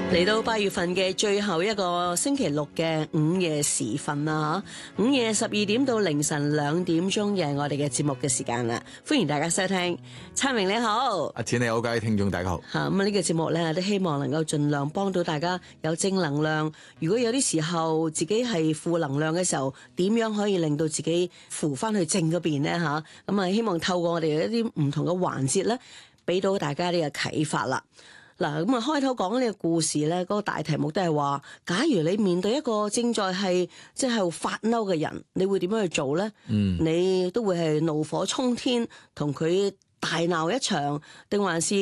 嚟到8月份嘅最後一個星期六嘅午夜時分啦，午夜12點到凌晨2點鐘嘅我哋嘅節目嘅時間啦，歡迎大家收聽。燦榮你好， 阿錢你好，各位聽眾大家好。 咁呢個節目咧都希望能夠盡量幫到大家有正能量。如果有啲時候自己係負能量嘅時候，點樣可以令到自己扶翻去正嗰邊呢？咁啊，希望透過我哋一啲唔同嘅環節咧，俾到大家呢個啟發啦。嗱，咁啊開頭講呢個故事咧，嗰個大題目都係話，假如你面對一個正在係即係發嬲嘅人，你會點樣去做咧？你都會係怒火沖天，同佢大鬧一場，定還是